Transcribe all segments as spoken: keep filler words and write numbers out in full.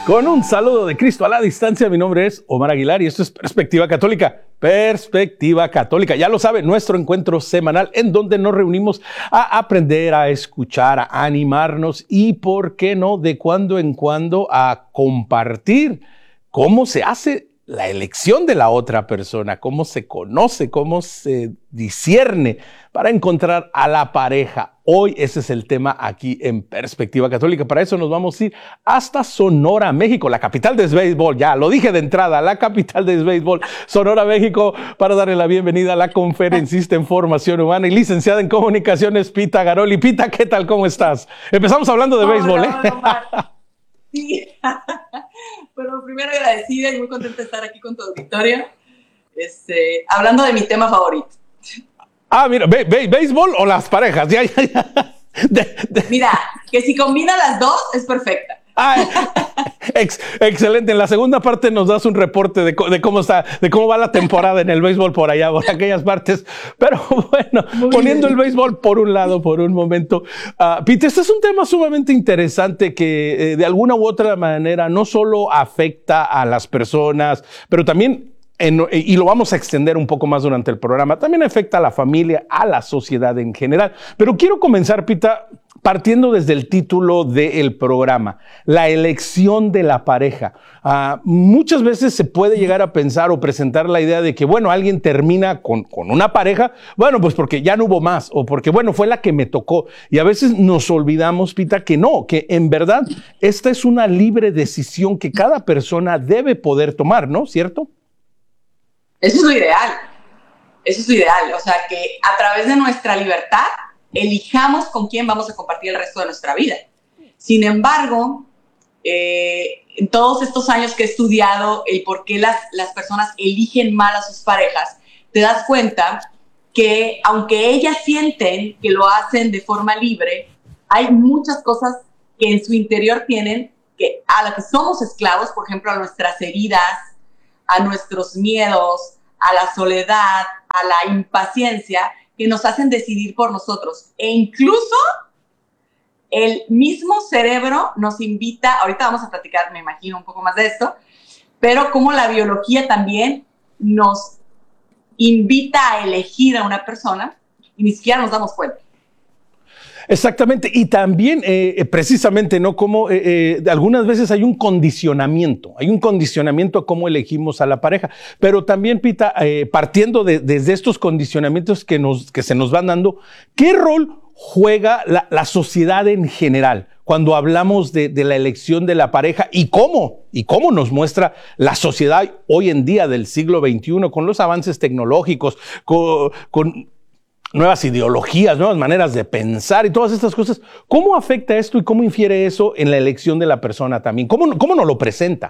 Con un saludo de Cristo a la distancia, mi nombre es Omar Aguilar y esto es Perspectiva Católica. Perspectiva Católica, ya lo sabe, nuestro encuentro semanal en donde nos reunimos a aprender, a escuchar, a animarnos y, por qué no, de cuando en cuando a compartir cómo se hace la elección de la otra persona, cómo se conoce, cómo se discierne para encontrar a la pareja. Hoy ese es el tema aquí en Perspectiva Católica. Para eso nos vamos a ir hasta Sonora, México, la capital del béisbol. Ya lo dije de entrada, la capital del béisbol, Sonora, México, para darle la bienvenida a la conferencista en formación humana y licenciada en comunicaciones, Pita Garoli. Pita, ¿qué tal? ¿Cómo estás? Empezamos hablando de Hola, béisbol, ¿eh? hola, sí, pero primero agradecida y muy contenta de estar aquí con tu auditorio, este, hablando de mi tema favorito. Ah, mira, ¿bé bé béisbol o las parejas? Ya, ya, ya. De, de. Mira, que si combina las dos es perfecta. Ah, ex, excelente. En la segunda parte nos das un reporte de, de cómo está, de cómo va la temporada en el béisbol por allá, por aquellas partes. Pero bueno, muy poniendo bien el béisbol por un lado por un momento. Uh, Pete, este es un tema sumamente interesante que eh, de alguna u otra manera no solo afecta a las personas, pero también En, y lo vamos a extender un poco más durante el programa, también afecta a la familia, a la sociedad en general. Pero quiero comenzar, Pita, partiendo desde el título del programa, la elección de la pareja. Uh, muchas veces se puede llegar a pensar o presentar la idea de que, bueno, alguien termina con, con una pareja, bueno, pues porque ya no hubo más, o porque, bueno, fue la que me tocó. Y a veces nos olvidamos, Pita, que no, que en verdad esta es una libre decisión que cada persona debe poder tomar, ¿no? ¿Cierto? Eso es lo ideal, eso es lo ideal, o sea, que a través de nuestra libertad elijamos con quién vamos a compartir el resto de nuestra vida. Sin embargo, eh, en todos estos años que he estudiado el por qué las, las personas eligen mal a sus parejas, te das cuenta que aunque ellas sienten que lo hacen de forma libre, hay muchas cosas que en su interior tienen que, a las que somos esclavos, por ejemplo, a nuestras heridas, a nuestros miedos, a la soledad, a la impaciencia, que nos hacen decidir por nosotros. E incluso el mismo cerebro nos invita, ahorita vamos a platicar, me imagino, un poco más de esto, pero como la biología también nos invita a elegir a una persona y ni siquiera nos damos cuenta. Exactamente, y también eh, precisamente, ¿no? Como eh, eh, algunas veces hay un condicionamiento, hay un condicionamiento a cómo elegimos a la pareja, pero también, Pita, eh, partiendo de, desde estos condicionamientos que, nos, que se nos van dando, ¿qué rol juega la, la sociedad en general cuando hablamos de, de la elección de la pareja y cómo, y cómo nos muestra la sociedad hoy en día del siglo veintiuno con los avances tecnológicos, con... con nuevas ideologías, nuevas maneras de pensar y todas estas cosas? ¿Cómo afecta esto y cómo infiere eso en la elección de la persona también? ¿Cómo, cómo nos lo presenta?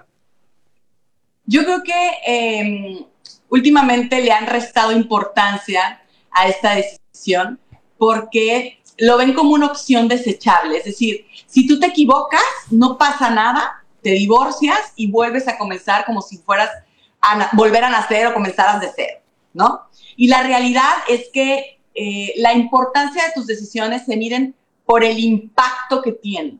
Yo creo que eh, últimamente le han restado importancia a esta decisión porque lo ven como una opción desechable. Es decir, si tú te equivocas, no pasa nada, te divorcias y vuelves a comenzar como si fueras a volver a nacer o comenzaras de cero, ¿no? Y la realidad es que Eh, la importancia de tus decisiones se miden por el impacto que tienen.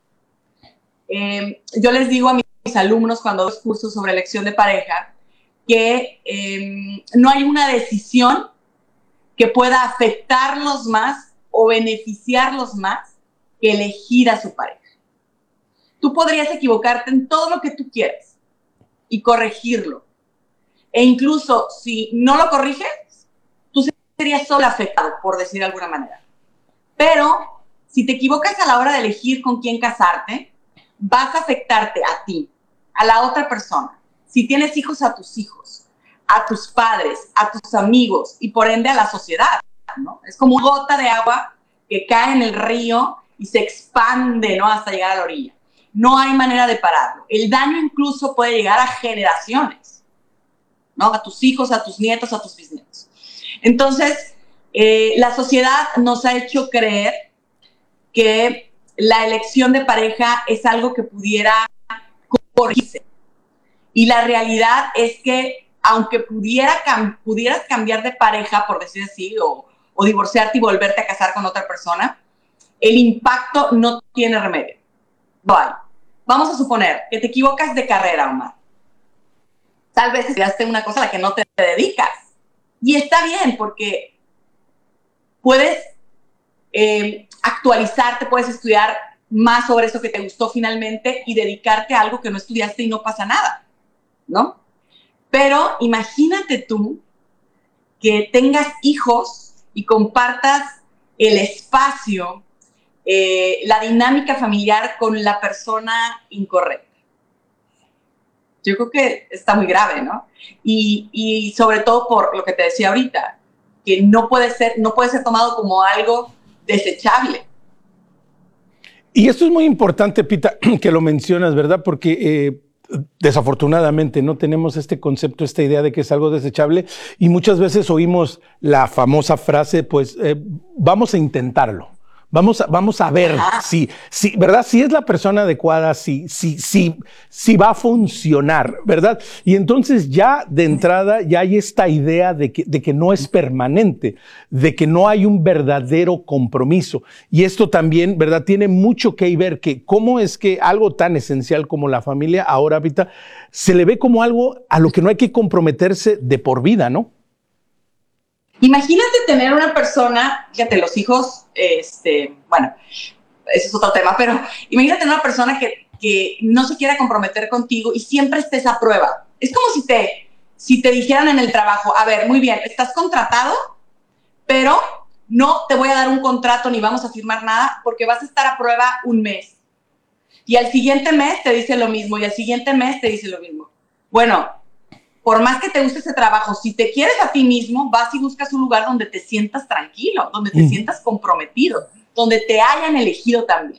Eh, yo les digo a mis alumnos cuando doy cursos sobre elección de pareja que eh, no hay una decisión que pueda afectarlos más o beneficiarlos más que elegir a su pareja. Tú podrías equivocarte en todo lo que tú quieras y corregirlo. E incluso si no lo corriges, serías solo afectado, por decir de alguna manera. Pero si te equivocas a la hora de elegir con quién casarte, vas a afectarte a ti, a la otra persona. Si tienes hijos, a tus hijos, a tus padres, a tus amigos y por ende a la sociedad, ¿no? Es como una gota de agua que cae en el río y se expande, ¿no? Hasta llegar a la orilla. No hay manera de pararlo. El daño incluso puede llegar a generaciones, ¿no? A tus hijos, a tus nietos, a tus bisnietos. Entonces, eh, la sociedad nos ha hecho creer que la elección de pareja es algo que pudiera corregirse. Y la realidad es que, aunque pudiera, cam pudieras cambiar de pareja, por decir así, o, o divorciarte y volverte a casar con otra persona, el impacto no tiene remedio. No hay. vamos a suponer que te equivocas de carrera, Omar. Tal vez estudiaste una cosa a la que no te dedicas. Y está bien, porque puedes eh, actualizarte, puedes estudiar más sobre eso que te gustó finalmente y dedicarte a algo que no estudiaste y no pasa nada, ¿no? Pero imagínate tú que tengas hijos y compartas el espacio, eh, la dinámica familiar con la persona incorrecta. Yo creo que está muy grave, ¿no? Y, y sobre todo por lo que te decía ahorita, que no puede ser, no puede ser tomado como algo desechable. Y esto es muy importante, Pita, que lo mencionas, ¿verdad? Porque eh, desafortunadamente no tenemos este concepto, esta idea de que es algo desechable, y muchas veces oímos la famosa frase, pues eh, vamos a intentarlo. Vamos a, vamos a ver si, si, ¿verdad? Si es la persona adecuada, si, si, si, si va a funcionar, ¿verdad? Y entonces ya de entrada ya hay esta idea de que, de que no es permanente, de que no hay un verdadero compromiso. Y esto también, ¿verdad? Tiene mucho que ver que cómo es que algo tan esencial como la familia ahora, Vita, se le ve como algo a lo que no hay que comprometerse de por vida, ¿no? Imagínate tener una persona, fíjate, los hijos, este, bueno, ese es otro tema, pero imagínate tener una persona que, que no se quiera comprometer contigo y siempre estés a prueba. Es como si te, si te dijeran en el trabajo, a ver, muy bien, estás contratado, pero no te voy a dar un contrato ni vamos a firmar nada porque vas a estar a prueba un mes. Y al siguiente mes te dice lo mismo y al siguiente mes te dice lo mismo. Bueno, por más que te guste ese trabajo, si te quieres a ti mismo, vas y buscas un lugar donde te sientas tranquilo, donde te mm. sientas comprometido, donde te hayan elegido también.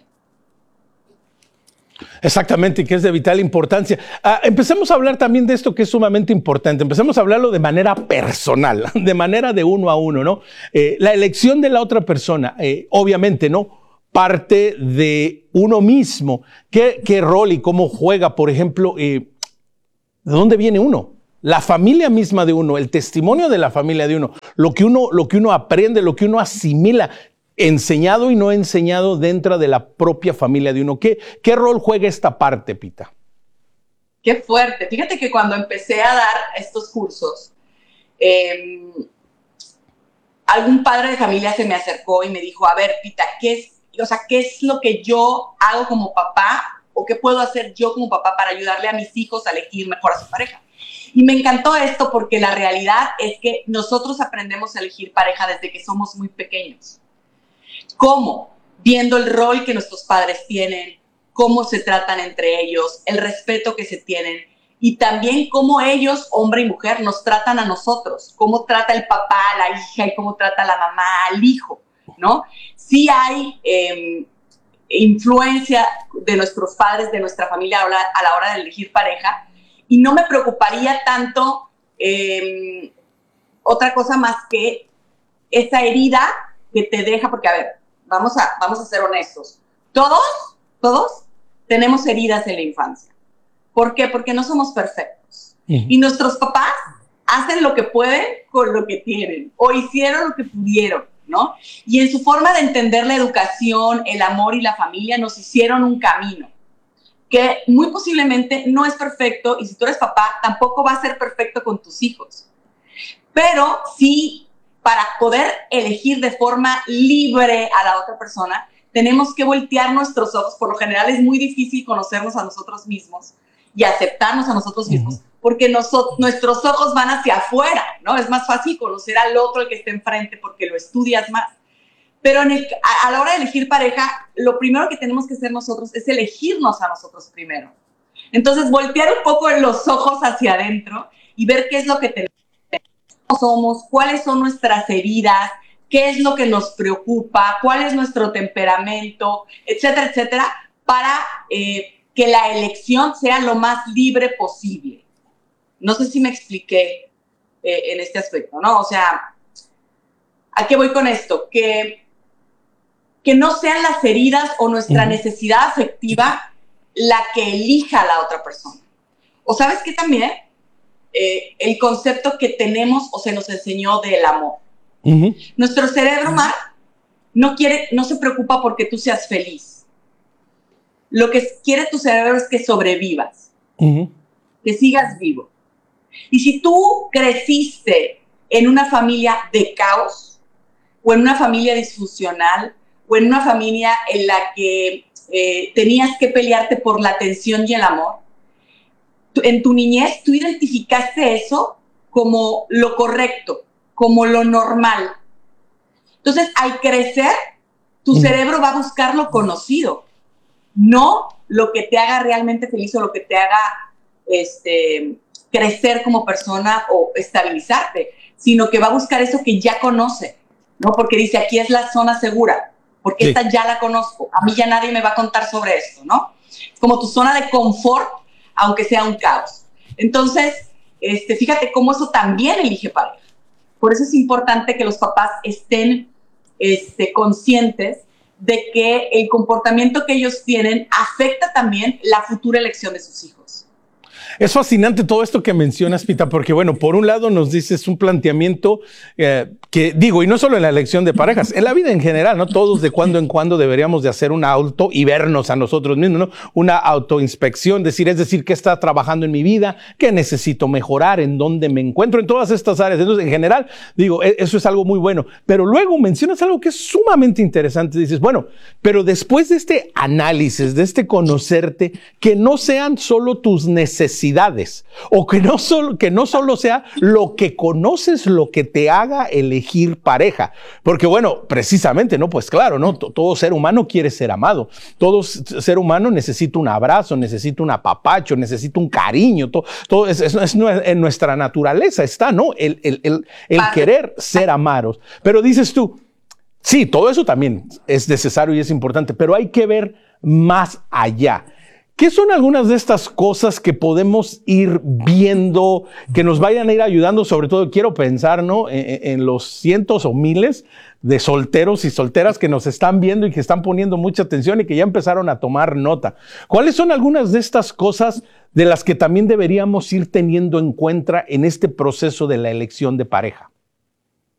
Exactamente, que es de vital importancia. Ah, empecemos a hablar también de esto que es sumamente importante. Empecemos a hablarlo de manera personal, de manera de uno a uno, ¿no? Eh, la elección de la otra persona, eh, obviamente, ¿no? Parte de uno mismo. ¿Qué, qué rol y cómo juega, por ejemplo, eh, de dónde viene uno? La familia misma de uno, el testimonio de la familia de uno, lo que uno, lo que uno aprende, lo que uno asimila, enseñado y no enseñado dentro de la propia familia de uno. ¿Qué, qué rol juega esta parte, Pita? Qué fuerte. Fíjate que cuando empecé a dar estos cursos, eh, algún padre de familia se me acercó y me dijo, a ver, Pita, ¿qué es, o sea, ¿qué es lo que yo hago como papá o qué puedo hacer yo como papá para ayudarle a mis hijos a elegir mejor a su pareja? Y me encantó esto porque la realidad es que nosotros aprendemos a elegir pareja desde que somos muy pequeños. ¿Cómo? Viendo el rol que nuestros padres tienen, cómo se tratan entre ellos, el respeto que se tienen y también cómo ellos, hombre y mujer, nos tratan a nosotros, cómo trata el papá a la hija y cómo trata la mamá al hijo, ¿no? Sí hay eh, influencia de nuestros padres, de nuestra familia a la, a la hora de elegir pareja. Y no me preocuparía tanto eh, otra cosa más que esa herida que te deja, porque a ver, vamos a, vamos a ser honestos. Todos, todos tenemos heridas en la infancia. ¿Por qué? Porque no somos perfectos. Uh-huh. Y nuestros papás hacen lo que pueden con lo que tienen, o hicieron lo que pudieron, ¿no? Y en su forma de entender la educación, el amor y la familia, nos hicieron un camino que muy posiblemente no es perfecto, y si tú eres papá, tampoco va a ser perfecto con tus hijos. Pero sí, para poder elegir de forma libre a la otra persona, tenemos que voltear nuestros ojos. Por lo general es muy difícil conocernos a nosotros mismos y aceptarnos a nosotros mismos, porque nosotros, nuestros ojos van hacia afuera, ¿no? Es más fácil conocer al otro, el que está enfrente, porque lo estudias más. Pero en el, a, a la hora de elegir pareja, lo primero que tenemos que hacer nosotros es elegirnos a nosotros primero. Entonces, voltear un poco los ojos hacia adentro y ver qué es lo que tenemos, cómo somos, cuáles son nuestras heridas, qué es lo que nos preocupa, cuál es nuestro temperamento, etcétera, etcétera, para eh, que la elección sea lo más libre posible. No sé si me expliqué eh, en este aspecto, ¿no? O sea, ¿a qué voy con esto? Que... que no sean las heridas o nuestra uh-huh. necesidad afectiva la que elija a la otra persona. O sabes que también eh, el concepto que tenemos o se nos enseñó del amor. Uh-huh. Nuestro cerebro, Mar, no quiere, no se preocupa porque tú seas feliz. lo que quiere tu cerebro es que sobrevivas, uh-huh. que sigas vivo. Y si tú creciste en una familia de caos, o en una familia disfuncional, o en una familia en la que eh, tenías que pelearte por la atención y el amor, tú, en tu niñez tú identificaste eso como lo correcto, como lo normal. Entonces, al crecer, tu cerebro va a buscar lo conocido, no lo que te haga realmente feliz o lo que te haga este, crecer como persona o estabilizarte, sino que va a buscar eso que ya conoce, ¿no? Porque dice, aquí es la zona segura, porque sí. esta ya la conozco, a mí ya nadie me va a contar sobre esto, ¿no? Es como tu zona de confort, aunque sea un caos. Entonces, este, fíjate cómo eso también elige pareja. Por eso es importante que los papás estén este, conscientes de que el comportamiento que ellos tienen afecta también la futura elección de sus hijos. Es fascinante todo esto que mencionas, Pita, porque bueno, por un lado nos dices un planteamiento eh, que digo, y no solo en la elección de parejas, en la vida en general, ¿no? Todos de cuando en cuando deberíamos de hacer un auto y vernos a nosotros mismos, ¿no? Una autoinspección, decir, es decir, qué está trabajando en mi vida, qué necesito mejorar, en dónde me encuentro, en todas estas áreas. Entonces, en general, digo, eso es algo muy bueno. Pero luego mencionas algo que es sumamente interesante. Dices, bueno, pero después de este análisis, de este conocerte, que no sean solo tus necesidades, o que no, solo, que no solo sea lo que conoces lo que te haga elegir pareja. Porque bueno, precisamente, ¿no? Pues claro, ¿no? Todo ser humano quiere ser amado. Todo ser humano necesita un abrazo, necesita un apapacho, necesita un cariño. Todo, todo es, es, es en nuestra naturaleza está, ¿no? El, el, el, el querer ser amados. Pero dices tú, sí, todo eso también es necesario y es importante, pero hay que ver más allá. ¿Qué son algunas de estas cosas que podemos ir viendo, que nos vayan a ir ayudando? Sobre todo quiero pensar, ¿no? en, en los cientos o miles de solteros y solteras que nos están viendo y que están poniendo mucha atención y que ya empezaron a tomar nota. ¿Cuáles son algunas de estas cosas de las que también deberíamos ir teniendo en cuenta en este proceso de la elección de pareja?